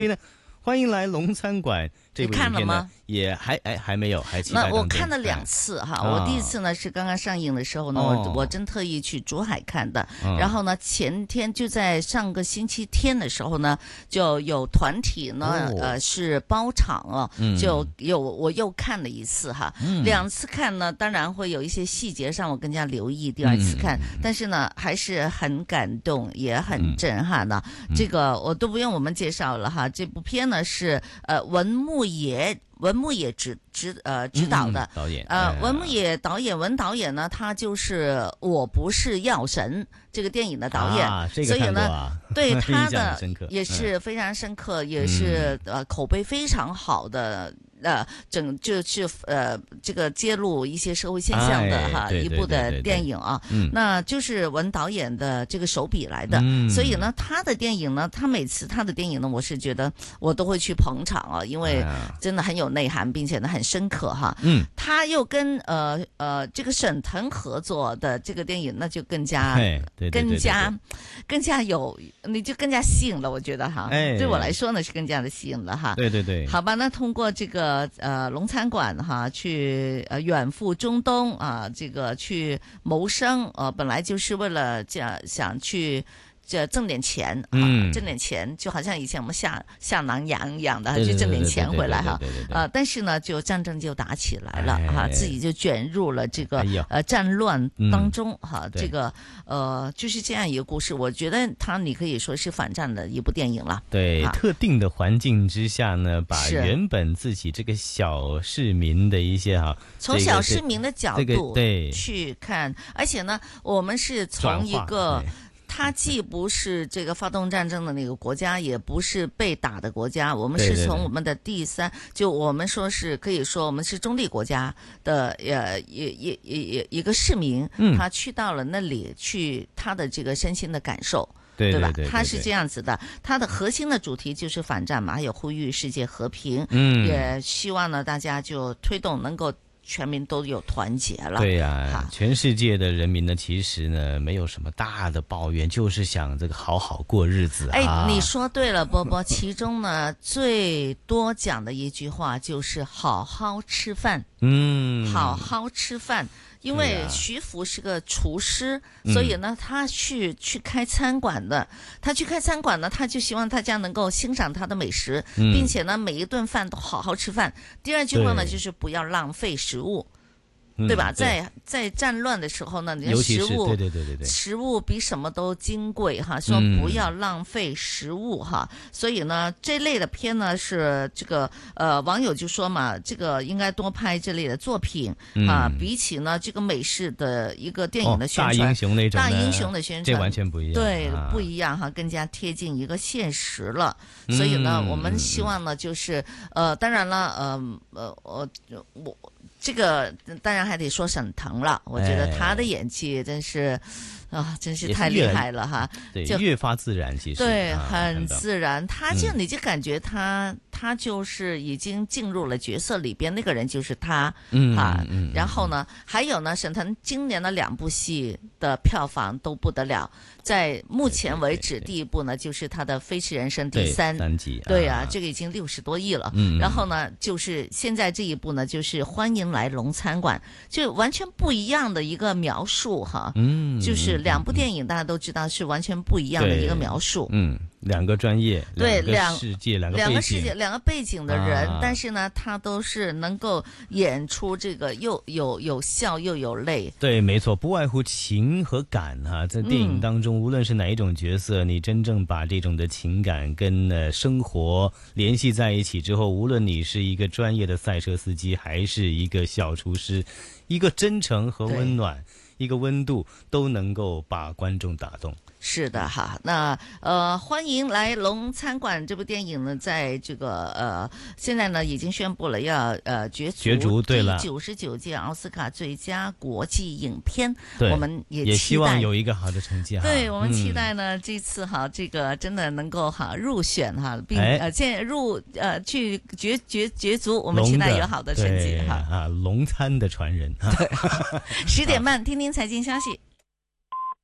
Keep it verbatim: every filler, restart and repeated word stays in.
所以呢，欢迎来龙餐馆。这部影片呢也还哎还没有，还期待当中。 那我看了两次哈， 啊、 我第一次呢是刚刚上映的时候呢， 哦、 我我真特意去珠海看的。 嗯、 然后呢，前天就在上个星期天的时候呢，就有团体呢，哦、呃是包场了， 嗯、 就有我又看了一次哈。 嗯、 两次看呢，当然会有一些细节上我更加留意。第二次看， 嗯、 但是呢还是很感动，也很震撼的。 嗯、 这个我都不用我们介绍了哈。这部片呢是呃文牧野。文牧野执执呃指导的、 嗯、导演， 呃文牧野导演文导演呢，他就是《我不是药神》这个电影的导演， 啊这个、 所以呢，对他的也是非常深刻， 嗯、 也是呃口碑非常好的。呃，整就是呃，这个揭露一些社会现象的哈、 哎、 一部的电影啊， 嗯、 那就是文导演的这个手笔来的， 嗯、 所以呢，他的电影呢，他每次他的电影呢，我是觉得我都会去捧场啊，因为真的很有内涵，并且呢很深刻哈。 嗯， 他又跟呃呃这个沈腾合作的这个电影，那就更加对对对更加更加有，你就更加吸引了，我觉得哈。 哎， 对我来说呢是更加的吸引了哈。 对对对。 好吧，那通过这个。呃，龙餐馆哈，去呃远赴中东啊，这个去谋生，呃，本来就是为了这样想去。这挣点钱啊， 嗯、 挣点钱，就好像以前我们下下南洋一样的，去挣点钱回来哈。呃，但是呢，就战争就打起来了哈、哎，自己就卷入了这个、哎、呃战乱当中哈、嗯。这个呃就是这样一个故事，我觉得它你可以说是反战的一部电影了。 对， 啊、 特定的环境之下呢，把原本自己这个小市民的一些哈， 从小市民的角度、 这个、对去看，而且呢，我们是从一个。它既不是这个发动战争的那个国家，也不是被打的国家，我们是从我们的第三，对对对就我们说是可以说我们是中立国家的呃一一一一个市民、嗯，他去到了那里去，他的这个身心的感受。 对, 对吧？ 对, 对, 对, 对， 它是这样子的，它的核心的主题就是反战嘛，还有呼吁世界和平， 嗯， 也希望呢大家就推动能够。全民都有团结了， 对呀、啊，全世界的人民呢，其实呢没有什么大的抱怨，就是想这个好好过日子、啊。 哎，你说对了，波波，其中呢最多讲的一句话就是好好吃饭， 嗯， 好好吃饭。因为徐福是个厨师，啊、所以呢，他去去开餐馆的。他去开餐馆呢，他就希望大家能够欣赏他的美食， 嗯、 并且呢，每一顿饭都好好吃饭。第二句话呢，就是不要浪费食物。对吧？ 嗯、对在在战乱的时候呢，你的食物， 对对对对对， 食物比什么都金贵哈。说不要浪费食物哈、嗯。所以呢，这类的片呢是这个呃网友就说嘛，这个应该多拍这类的作品、嗯、啊。比起呢这个美式的一个电影的宣传， 哦、大英雄那种大英雄的宣传， 这完全不一样， 对， 啊、 不一样哈，更加贴近一个现实了。所以呢， 嗯、 我们希望呢就是呃，当然了，呃呃我我。这个当然还得说沈腾了，我觉得他的演技真是，哎、啊，真是太厉害了哈！ 对， 就越发自然，其实对、 啊， 很自然。他就、 嗯、 你就感觉他他就是已经进入了角色里边，那个人就是他， 嗯啊。 嗯嗯、 然后呢，还有呢，沈腾今年的两部戏的票房都不得了，在目前为止，第一部呢就是他的《飞驰人生》第三三集， 对啊，这个已经六十多亿了。 嗯， 然后呢，就是现在这一部呢，就是欢迎来龙餐馆，就完全不一样的一个描述哈。 嗯， 就是两部电影大家都知道是完全不一样的一个描述。 嗯，两个专业， 对， 两个世界，两个两个世界，两个背景的人， 啊、 但是呢，他都是能够演出这个又有有笑又有泪。 对，没错，不外乎情和感哈、啊。在电影当中、嗯，无论是哪一种角色，你真正把这种的情感跟呃生活联系在一起之后，无论你是一个专业的赛车司机，还是一个小厨师，一个真诚和温暖，一个温度，都能够把观众打动。 是的哈，那呃，欢迎来龙餐馆这部电影呢，在这个呃，现在呢已经宣布了要呃角逐角逐对了第九十九届奥斯卡最佳国际影片， 对， 我们也也希望有一个好的成绩哈。 对，我们期待呢、嗯、这次哈这个真的能够哈入选哈，并、 哎、 呃进入呃去角角角逐，我们期待有好的成绩哈。 啊，龙餐的传人。 对，十点半听听财经消息。